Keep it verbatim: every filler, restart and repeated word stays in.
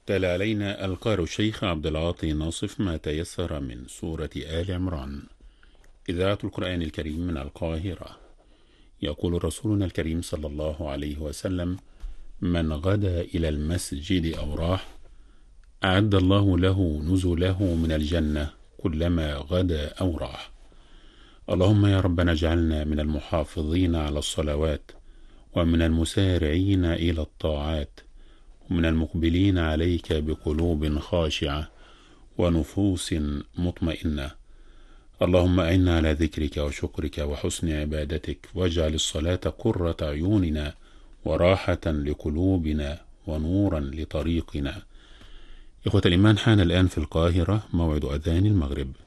تلا علينا القارئ الشيخ عبد العاطي ناصف ما تيسر من سورة آل عمران. إذاعة القرآن الكريم من القاهرة. يقول رسولنا الكريم صلى الله عليه وسلم: من غدا إلى المسجد أو راح أعد الله له نزله من الجنة كلما غدا أو راح. اللهم يا ربنا اجعلنا من المحافظين على الصلوات، ومن المسارعين إلى الطاعات، ومن المقبلين عليك بقلوب خاشعة ونفوس مطمئنة. اللهم أعنا على ذكرك وشكرك وحسن عبادتك، واجعل الصلاة قرة عيوننا وراحة لقلوبنا ونورا لطريقنا. إخوة الإيمان، حان الآن في القاهرة موعد أذان المغرب.